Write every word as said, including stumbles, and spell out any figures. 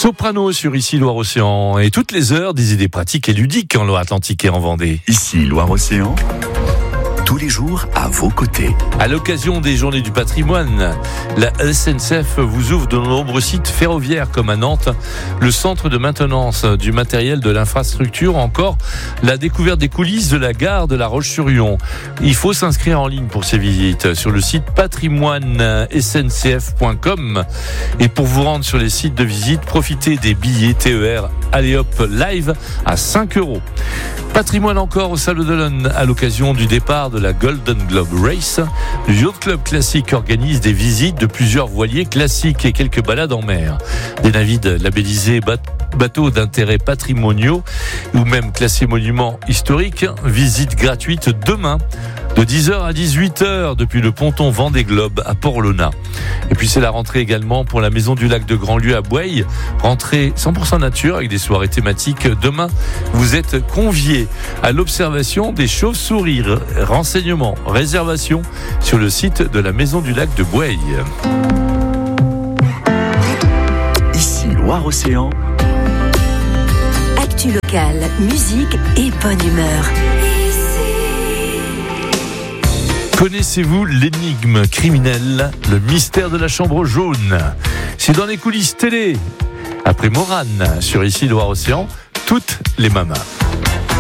Soprano sur Ici Loire-Océan et toutes les heures des idées pratiques et ludiques en Loire-Atlantique et en Vendée. Ici Loire-Océan, tous les jours à vos côtés. À l'occasion des Journées du patrimoine, la S N C F vous ouvre de nombreux sites ferroviaires comme à Nantes, le centre de maintenance du matériel de l'infrastructure, encore la découverte des coulisses de la gare de La Roche-sur-Yon. Il faut s'inscrire en ligne pour ces visites sur le site patrimoine s n c f point com. Et pour vous rendre sur les sites de visite, profitez des billets T E R Allez Hop Live à cinq euros. Patrimoine encore au Sable d'Olonne à l'occasion du départ de la Golden Globe Race. Le Yacht Club Classique organise des visites de plusieurs voiliers classiques et quelques balades en mer. Des navires labellisés bateaux d'intérêt patrimoniaux ou même classés monuments historiques. Visite gratuite demain de dix heures à dix-huit heures depuis le ponton Vendée Globe à Port-Lona. Et puis c'est la rentrée également pour la Maison du Lac de Grandlieu à Boueil. Rentrée cent pour cent nature avec des soirées thématiques. Demain, vous êtes conviés à l'observation des chauves-souris. Renseignements, réservations sur le site de la Maison du Lac de Boueil. Ici Loire-Océan. Actu locale, musique et bonne humeur. Connaissez-vous l'énigme criminelle, le mystère de la chambre jaune? C'est dans les coulisses télé. Après Morane, sur Ici Loire-Océan, toutes les mamas.